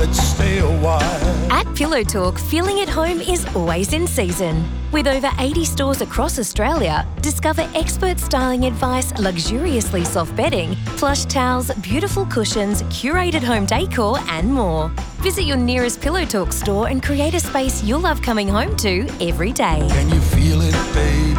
let's stay a while. At Pillow Talk, feeling at home is always in season. With over 80 stores across Australia, discover expert styling advice, luxuriously soft bedding, plush towels, beautiful cushions, curated home decor and more. Visit your nearest Pillow Talk store and create a space you'll love coming home to every day. Can you feel it, baby?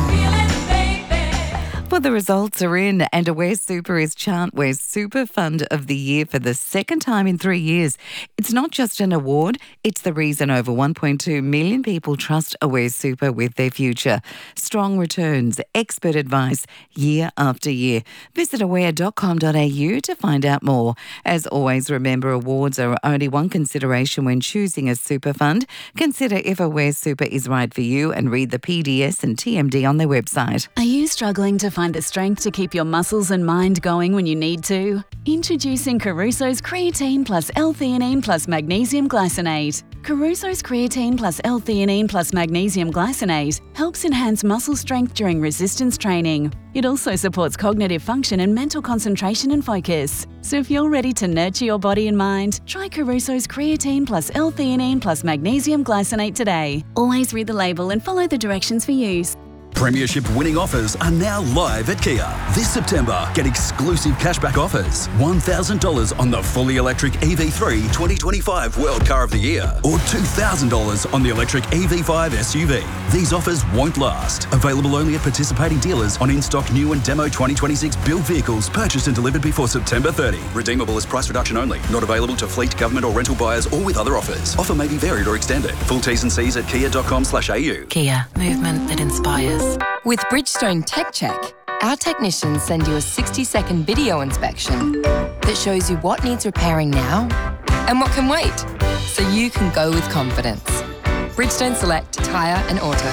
Well, the results are in, and Aware Super is Chantware's Super Fund of the Year for the second time in 3 years. It's not just an award, it's the reason over 1.2 million people trust Aware Super with their future. Strong returns, expert advice, year after year. Visit aware.com.au to find out more. As always, remember awards are only one consideration when choosing a super fund. Consider if Aware Super is right for you and read the PDS and TMD on their website. Are you struggling to find the strength to keep your muscles and mind going when you need to? Introducing Caruso's Creatine Plus L-Theanine Plus Magnesium Glycinate. Caruso's Creatine Plus L-Theanine Plus Magnesium Glycinate helps enhance muscle strength during resistance training. It also supports cognitive function and mental concentration and focus. So if you're ready to nurture your body and mind, try Caruso's Creatine Plus L-Theanine Plus Magnesium Glycinate today. Always read the label and follow the directions for use. Premiership winning offers are now live at Kia. This September, get exclusive cashback offers. $1,000 on the fully electric EV3 2025 World Car of the Year, or $2,000 on the electric EV5 SUV. These offers won't last. Available only at participating dealers on in-stock new and demo 2026 built vehicles purchased and delivered before September 30. Redeemable as price reduction only. Not available to fleet, government or rental buyers or with other offers. Offer may be varied or extended. Full T's and C's at kia.com/au. Kia, movement that inspires. With Bridgestone Tech Check, our technicians send you a 60-second video inspection that shows you what needs repairing now and what can wait, so you can go with confidence. Bridgestone Select Tyre and Auto.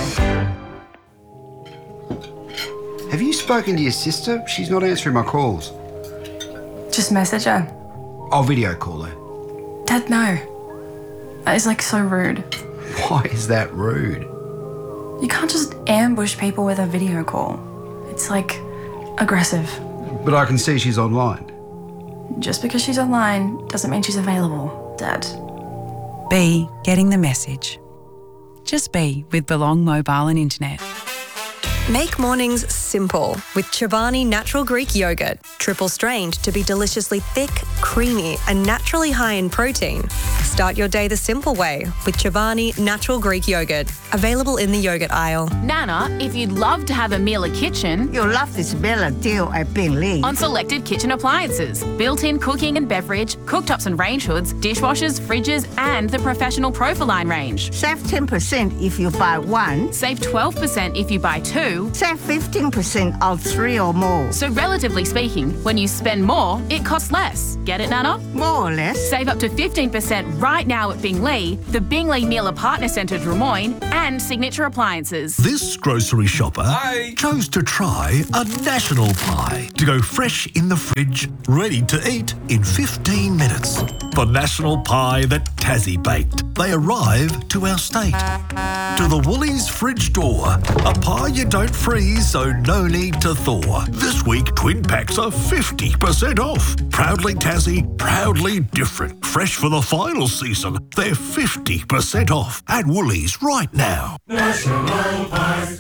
Have you spoken to your sister? She's not answering my calls. Just message her. I'll video call her. Dad, no. That is so rude. Why is that rude? You can't just ambush people with a video call. It's aggressive. But I can see she's online. Just because she's online doesn't mean she's available, Dad. B, getting the message. Just be with Belong Mobile and Internet. Make mornings simple with Chobani Natural Greek Yogurt. Triple strained to be deliciously thick, creamy and naturally high in protein. Start your day the simple way with Chobani Natural Greek Yogurt. Available in the yogurt aisle. Nana, if you'd love to have a Miele kitchen, you'll love this Bella deal at Bingley. On selected kitchen appliances, built-in cooking and beverage, cooktops and range hoods, dishwashers, fridges and the professional Profiline range. Save 10% if you buy one. Save 12% if you buy two. Save 15% on 3 or more. So relatively speaking, when you spend more, it costs less. Get it, Nana? More or less. Save up to 15% right now at Bingley, the Bingley Miele Partner Centre Drummoyne and Signature Appliances. This grocery shopper chose to try a national pie to go fresh in the fridge, ready to eat in 15 minutes. The national pie that Tassie baked. They arrive to our state. To the Woolies fridge door. A pie you don't freeze, so no need to thaw. This week, twin packs are 50% off. Proudly Tassie, proudly different. Fresh for the final season. They're 50% off at Woolies right now. National Pies.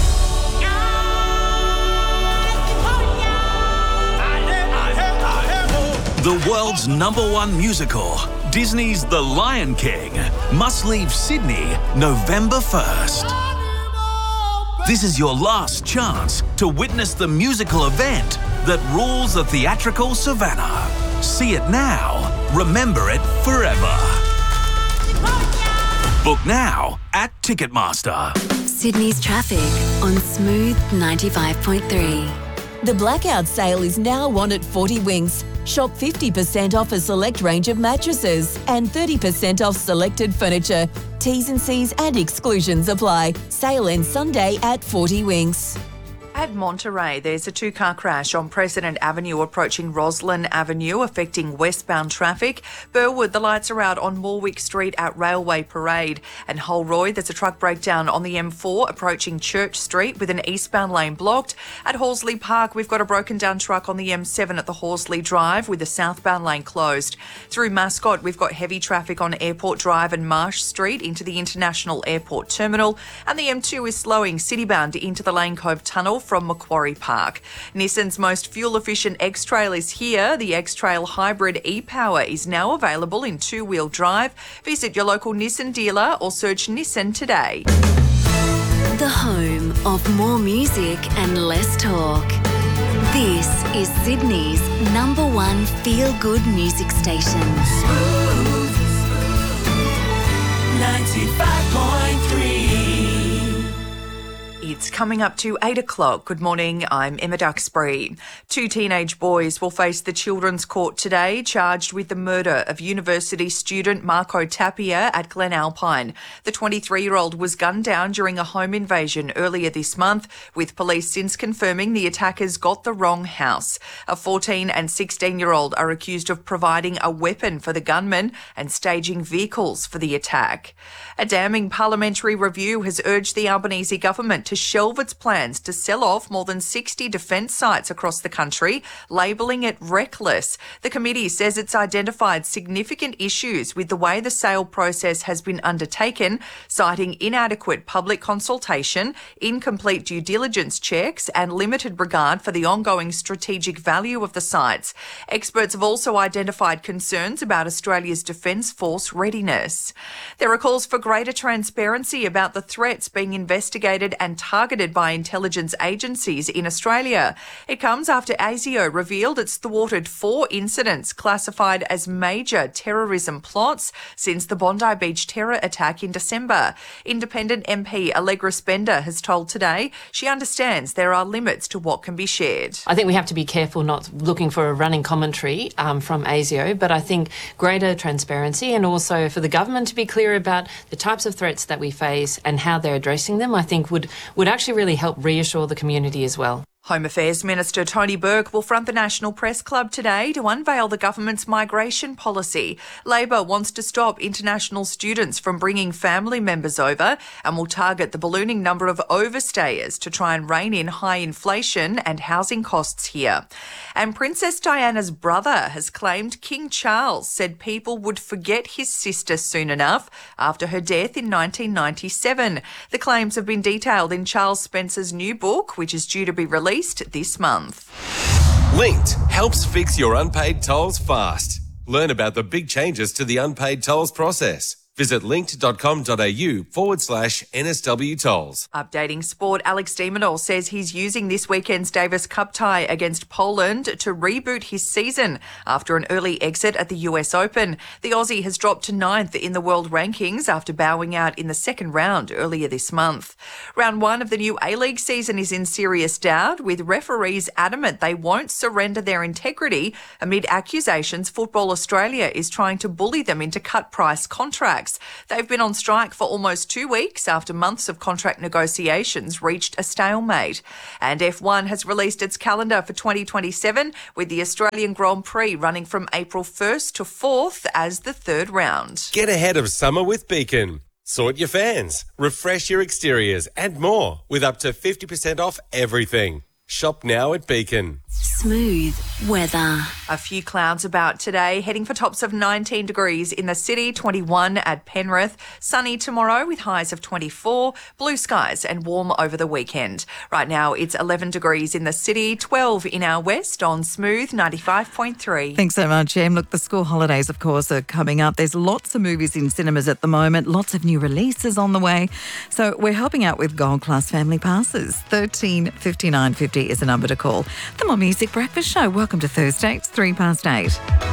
The world's #1 musical, Disney's The Lion King, must leave Sydney November 1st. This is your last chance to witness the musical event that rules the theatrical savannah. See it now, remember it forever. Book now at Ticketmaster. Sydney's traffic on Smooth 95.3. The blackout sale is now on at 40 Winks. Shop 50% off a select range of mattresses and 30% off selected furniture. T's and C's and exclusions apply. Sale ends Sunday at 40 Winks. At Monterey, there's a two-car crash on President Avenue approaching Roslyn Avenue, affecting westbound traffic. Burwood, the lights are out on Morwick Street at Railway Parade. And Holroyd, there's a truck breakdown on the M4 approaching Church Street with an eastbound lane blocked. At Horsley Park, we've got a broken down truck on the M7 at the Horsley Drive with the southbound lane closed. Through Mascot, we've got heavy traffic on Airport Drive and Marsh Street into the International Airport Terminal. And the M2 is slowing citybound into the Lane Cove Tunnel from Macquarie Park. Nissan's most fuel-efficient X-Trail is here. The X-Trail Hybrid e-Power is now available in two-wheel drive. Visit your local Nissan dealer or search Nissan today. The home of more music and less talk. This is Sydney's #1 feel-good music station. Smooth 95.3. It's coming up to 8 o'clock. Good morning, I'm Emma Duxbury. 2 teenage boys will face the Children's Court today, charged with the murder of university student Marco Tapia at Glen Alpine. The 23-year-old was gunned down during a home invasion earlier this month, with police since confirming the attackers got the wrong house. A 14 and 16-year-old are accused of providing a weapon for the gunman and staging vehicles for the attack. A damning parliamentary review has urged the Albanese government to shelve its plans to sell off more than 60 defence sites across the country, labelling it reckless. The committee says it's identified significant issues with the way the sale process has been undertaken, citing inadequate public consultation, incomplete due diligence checks and limited regard for the ongoing strategic value of the sites. Experts have also identified concerns about Australia's Defence Force readiness. There are calls for greater transparency about the threats being investigated and targeted by intelligence agencies in Australia. It comes after ASIO revealed it's thwarted 4 incidents classified as major terrorism plots since the Bondi Beach terror attack in December. Independent MP Allegra Spender has told Today she understands there are limits to what can be shared. I think we have to be careful not looking for a running commentary from ASIO, but I think greater transparency and also for the government to be clear about the types of threats that we face and how they're addressing them, I think would actually really help reassure the community as well. Home Affairs Minister Tony Burke will front the National Press Club today to unveil the government's migration policy. Labor wants to stop international students from bringing family members over and will target the ballooning number of overstayers to try and rein in high inflation and housing costs here. And Princess Diana's brother has claimed King Charles said people would forget his sister soon enough after her death in 1997. The claims have been detailed in Charles Spencer's new book, which is due to be released this month. Linked helps fix your unpaid tolls fast. Learn about the big changes to the unpaid tolls process. Visit linked.com.au/NSW tolls. Updating sport, Alex de Minaur says he's using this weekend's Davis Cup tie against Poland to reboot his season after an early exit at the US Open. The Aussie has dropped to 9th in the world rankings after bowing out in the second round earlier this month. Round 1 of the new A-League season is in serious doubt, with referees adamant they won't surrender their integrity amid accusations Football Australia is trying to bully them into cut-price contracts. They've been on strike for almost 2 weeks after months of contract negotiations reached a stalemate. And F1 has released its calendar for 2027, with the Australian Grand Prix running from April 1st to 4th as the third round. Get ahead of summer with Beacon. Sort your fans, refresh your exteriors and more with up to 50% off everything. Shop now at Beacon. Smooth weather. A few clouds about today, heading for tops of 19 degrees in the city, 21 at Penrith. Sunny tomorrow with highs of 24, blue skies and warm over the weekend. Right now it's 11 degrees in the city, 12 in our west on Smooth 95.3. Thanks so much, Em. Look, the school holidays, of course, are coming up. There's lots of movies in cinemas at the moment, lots of new releases on the way. So we're helping out with Gold Class Family Passes. 13 59 50 is the number to call. The More Music Breakfast Show. Welcome to Thursday. It's 8:03.